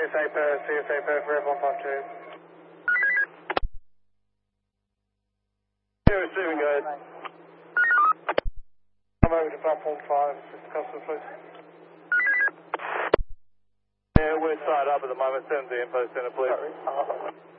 CSA per Red 152. Yeah, receiving, go ahead. I'm over to platform 5, assist the customer, please. Yeah, we're tied up at the moment. Send the info center, please. Sorry.